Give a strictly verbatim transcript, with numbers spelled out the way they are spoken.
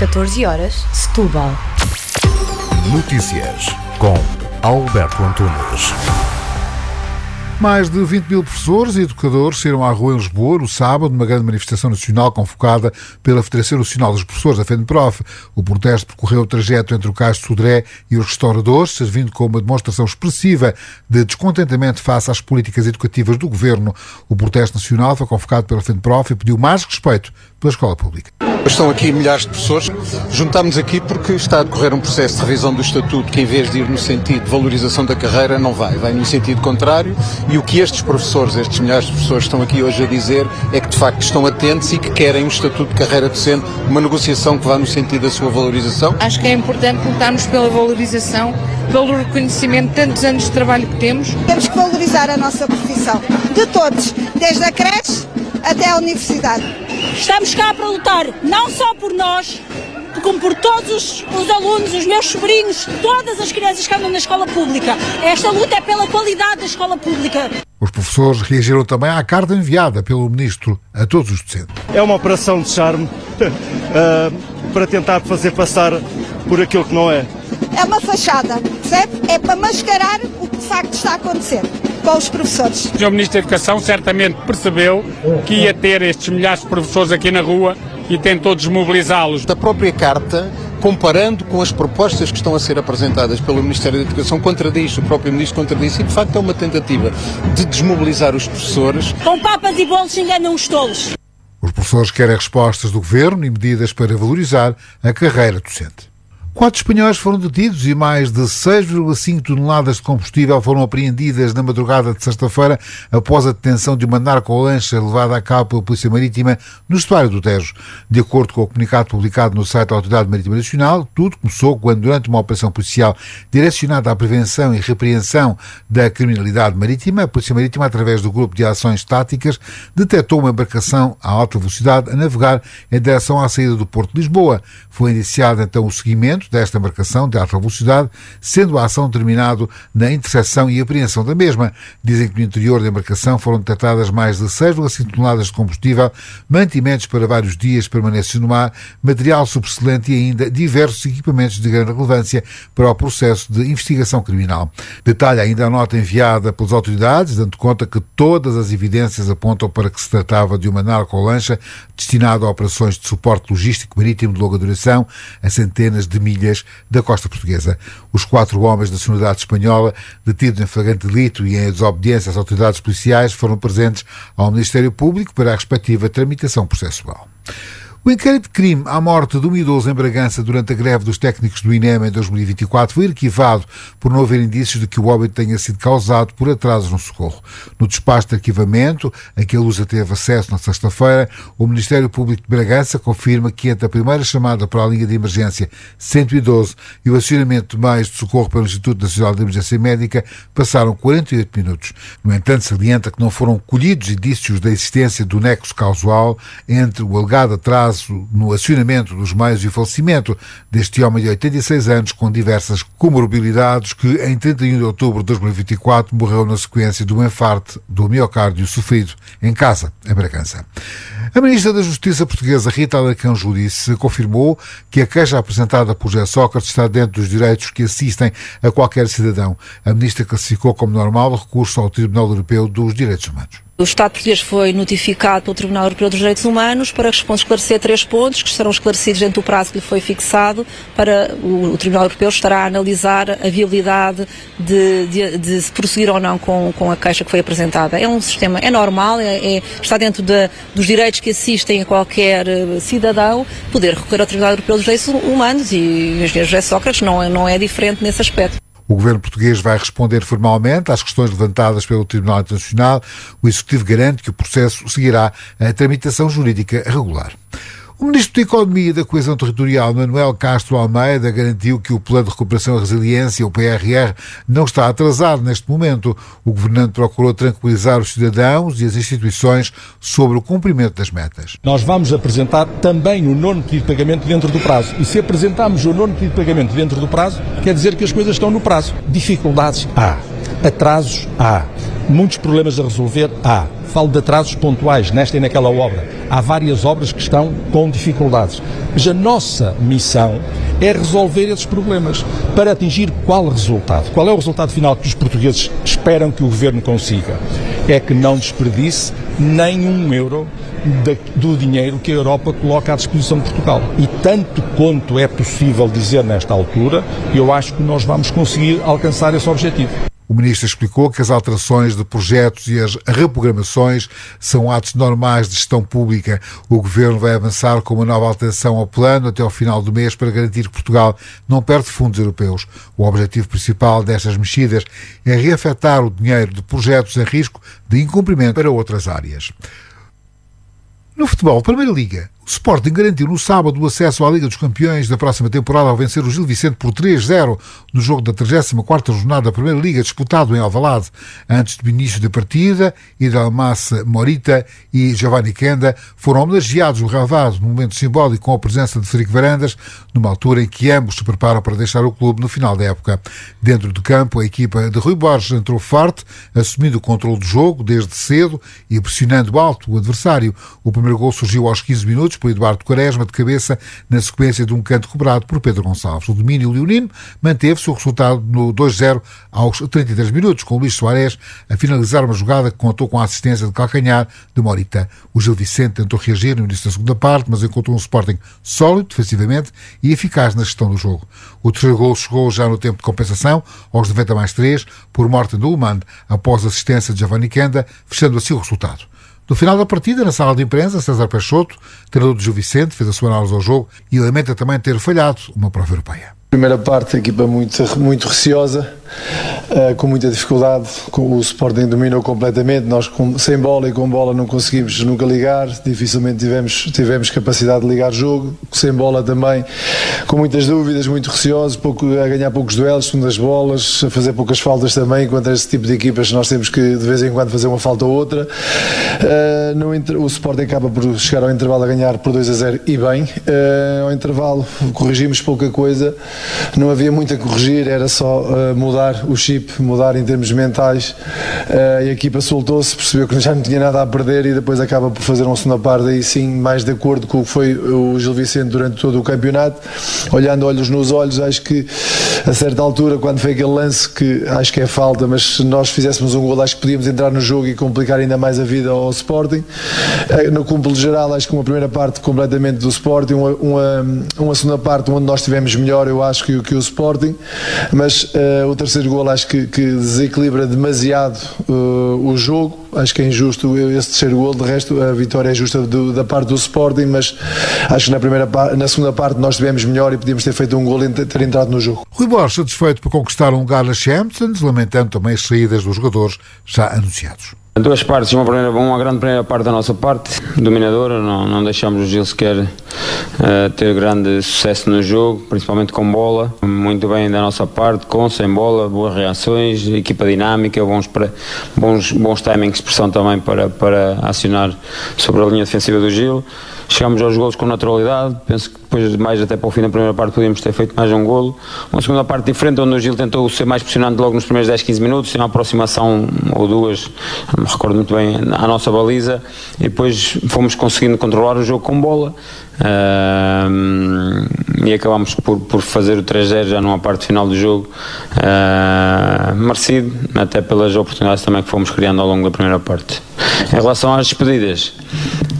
catorze horas, Setúbal. Notícias com Alberto Antunes. Mais de vinte mil professores e educadores saíram à rua em Lisboa no sábado numa grande manifestação nacional convocada pela Federação Nacional dos Professores, a FENPROF. O protesto percorreu o trajeto entre o Cais de Sodré e os restauradores, servindo como uma demonstração expressiva de descontentamento face às políticas educativas do governo. O protesto nacional foi convocado pela FENPROF e pediu mais respeito pela escola pública. Estão aqui milhares de pessoas. Juntámos aqui porque está a decorrer um processo de revisão do Estatuto que, em vez de ir no sentido de valorização da carreira, não vai. Vai no sentido contrário. E o que estes professores, estes milhares de pessoas estão aqui hoje a dizer é que, de facto, estão atentos e que querem um Estatuto de carreira docente, uma negociação que vá no sentido da sua valorização. Acho que é importante lutarmos pela valorização, pelo reconhecimento de tantos anos de trabalho que temos. Temos que valorizar a nossa profissão, de todos, desde a creche até à universidade. Estamos cá para lutar, não só por nós, como por todos os, os alunos, os meus sobrinhos, todas as crianças que andam na escola pública. Esta luta é pela qualidade da escola pública. Os professores reagiram também à carta enviada pelo Ministro a todos os docentes. É uma operação de charme uh, para tentar fazer passar por aquilo que não é. É uma fachada, percebe? É para mascarar o que de facto está a acontecer com os professores. O senhor Ministro da Educação certamente percebeu que ia ter estes milhares de professores aqui na rua e tentou desmobilizá-los. Da própria carta, comparando com as propostas que estão a ser apresentadas pelo Ministério da Educação, contradiz, o próprio Ministro contradiz, e de facto é uma tentativa de desmobilizar os professores. Com papas e bolos enganam os tolos. Os professores querem respostas do Governo e medidas para valorizar a carreira docente. Quatro espanhóis foram detidos e mais de seis vírgula cinco toneladas de combustível foram apreendidas na madrugada de sexta-feira após a detenção de uma narcolancha levada a cabo pela Polícia Marítima no estuário do Tejo. De acordo com o comunicado publicado no site da Autoridade Marítima Nacional, tudo começou quando, durante uma operação policial direcionada à prevenção e repreensão da criminalidade marítima, a Polícia Marítima, através do Grupo de Ações Táticas, detectou uma embarcação a alta velocidade a navegar em direção à saída do Porto de Lisboa. Foi iniciado então o seguimento desta embarcação de alta velocidade, sendo a ação terminado na interseção e apreensão da mesma. Dizem que no interior da embarcação foram detectadas mais de seis vírgula cinco toneladas de combustível, mantimentos para vários dias permanência no mar, material subselente e ainda diversos equipamentos de grande relevância para o processo de investigação criminal. Detalha ainda a nota enviada pelas autoridades, dando conta que todas as evidências apontam para que se tratava de uma narcolancha destinada a operações de suporte logístico marítimo de longa duração a centenas de milhas da costa portuguesa. Os quatro homens da nacionalidade espanhola, detidos em flagrante delito e em desobediência às autoridades policiais, foram presentes ao Ministério Público para a respectiva tramitação processual. O inquérito de crime à morte de um idoso em Bragança durante a greve dos técnicos do INEM em dois mil e vinte e quatro foi arquivado por não haver indícios de que o óbito tenha sido causado por atrasos no socorro. No despacho de arquivamento, a que a Lusa teve acesso na sexta-feira, o Ministério Público de Bragança confirma que entre a primeira chamada para a linha de emergência cento e doze e o acionamento de meios de socorro pelo Instituto Nacional de Emergência Médica passaram quarenta e oito minutos. No entanto, salienta que não foram colhidos indícios da existência do nexo causal entre o alegado atraso no acionamento dos meios e o falecimento deste homem de oitenta e seis anos com diversas comorbilidades que em trinta e um de outubro de dois mil e vinte e quatro morreu na sequência de um infarto do miocárdio sofrido em casa, em Bragança. A Ministra da Justiça portuguesa, Rita Alarcão Judice, confirmou que a queixa apresentada por José Sócrates está dentro dos direitos que assistem a qualquer cidadão. A Ministra classificou como normal o recurso ao Tribunal Europeu dos Direitos Humanos. O Estado português foi notificado pelo Tribunal Europeu dos Direitos Humanos para esclarecer três pontos, que serão esclarecidos dentro do prazo que lhe foi fixado. Para o, o Tribunal Europeu estará a analisar a viabilidade de, de, de se prosseguir ou não com, com a queixa que foi apresentada. É um sistema, é normal, é, é, está dentro de, dos direitos que assistem a qualquer cidadão poder recorrer ao Tribunal Europeu dos Direitos Humanos e o engenheiro José Sócrates não, não é diferente nesse aspecto. O governo português vai responder formalmente às questões levantadas pelo Tribunal Internacional. O Executivo garante que o processo seguirá a tramitação jurídica regular. O Ministro da Economia e da Coesão Territorial, Manuel Castro Almeida, garantiu que o Plano de Recuperação e Resiliência, o P R R, não está atrasado neste momento. O governante procurou tranquilizar os cidadãos e as instituições sobre o cumprimento das metas. Nós vamos apresentar também o nono pedido de pagamento dentro do prazo. E se apresentarmos o nono pedido de pagamento dentro do prazo, quer dizer que as coisas estão no prazo. Dificuldades há. Atrasos há. Muitos problemas a resolver há. Falo de atrasos pontuais nesta e naquela obra. Há várias obras que estão com dificuldades. Mas a nossa missão é resolver esses problemas para atingir qual resultado? Qual é o resultado final que os portugueses esperam que o Governo consiga? É que não desperdice nem um euro de, do dinheiro que a Europa coloca à disposição de Portugal. E tanto quanto é possível dizer nesta altura, eu acho que nós vamos conseguir alcançar esse objetivo. O Ministro explicou que as alterações de projetos e as reprogramações são atos normais de gestão pública. O Governo vai avançar com uma nova alteração ao plano até ao final do mês para garantir que Portugal não perde fundos europeus. O objetivo principal destas mexidas é reafetar o dinheiro de projetos em risco de incumprimento para outras áreas. No futebol, Primeira Liga, o Sporting garantiu no sábado o acesso à Liga dos Campeões da próxima temporada ao vencer o Gil Vicente por três a zero no jogo da trigésima quarta jornada da Primeira Liga, disputado em Alvalade. Antes do início da partida, Idalmassa Morita e Giovanni Kenda foram homenageados no relvado, num momento simbólico com a presença de Frederico Varandas, numa altura em que ambos se preparam para deixar o clube no final da época. Dentro do campo, a equipa de Rui Borges entrou forte, assumindo o controle do jogo desde cedo e pressionando alto o adversário. O primeiro gol surgiu aos quinze minutos por Eduardo Quaresma de cabeça, na sequência de um canto cobrado por Pedro Gonçalves. O domínio leonino manteve-se o resultado no dois a zero aos trinta e três minutos, com Luís Soares a finalizar uma jogada que contou com a assistência de calcanhar de Morita. O Gil Vicente tentou reagir no início da segunda parte, mas encontrou um Sporting sólido defensivamente e eficaz na gestão do jogo. O terceiro gol chegou já no tempo de compensação, aos noventa mais três, por Morten Dullmann, após a assistência de Giovanni Kenda, fechando assim o resultado. No final da partida, na sala de imprensa, César Peixoto, treinador do Gil Vicente, fez a sua análise ao jogo e lamenta também ter falhado uma prova europeia. Primeira parte, a equipa muito, muito receosa, uh, com muita dificuldade, o Sporting dominou completamente, nós com, sem bola e com bola não conseguimos nunca ligar, dificilmente tivemos, tivemos capacidade de ligar jogo, sem bola também, com muitas dúvidas, muito receosos, pouco, a ganhar poucos duelos, segundas bolas, a fazer poucas faltas também, contra esse tipo de equipas nós temos que de vez em quando fazer uma falta ou outra. Uh, no, o Sporting acaba por chegar ao intervalo a ganhar por dois a zero e bem, uh, ao intervalo corrigimos pouca coisa. Não havia muito a corrigir, era só uh, mudar o chip, mudar em termos mentais, uh, e a equipa soltou-se, percebeu que já não tinha nada a perder e depois acaba por fazer uma segunda parte aí sim mais de acordo com o que foi o Gil Vicente durante todo o campeonato. Olhando olhos nos olhos, acho que a certa altura, quando foi aquele lance que acho que é falta, mas se nós fizéssemos um gol acho que podíamos entrar no jogo e complicar ainda mais a vida ao Sporting. Uh, no cúmpulo geral, acho que uma primeira parte completamente do Sporting, uma, uma, uma segunda parte onde nós estivemos melhor, eu acho acho que, que o Sporting, mas uh, o terceiro gol acho que, que desequilibra demasiado uh, o jogo, acho que é injusto esse terceiro gol, de resto a vitória é justa do, da parte do Sporting, mas acho que na, primeira, na segunda parte nós estivemos melhor e podíamos ter feito um gol e ter entrado no jogo. Rui Borges satisfeito por conquistar um lugar na Champions, lamentando também as saídas dos jogadores já anunciados. Duas partes, uma, primeira, uma grande primeira parte da nossa parte, dominadora, não, não deixamos o Gil sequer uh, ter grande sucesso no jogo, principalmente com bola, muito bem da nossa parte, com, sem bola, boas reações, equipa dinâmica, bons, bons, bons timings de pressão também para, para acionar sobre a linha defensiva do Gil. Chegámos aos golos com naturalidade, penso que depois mais até para o fim da primeira parte podíamos ter feito mais um golo. Uma segunda parte diferente, onde o Gil tentou ser mais pressionante logo nos primeiros dez, quinze minutos, tem uma aproximação ou duas, não me recordo muito bem, à nossa baliza, e depois fomos conseguindo controlar o jogo com bola. Uh, e acabámos por, por fazer o três a zero já numa parte final do jogo, uh, merecido, até pelas oportunidades também que fomos criando ao longo da primeira parte. Em relação às despedidas,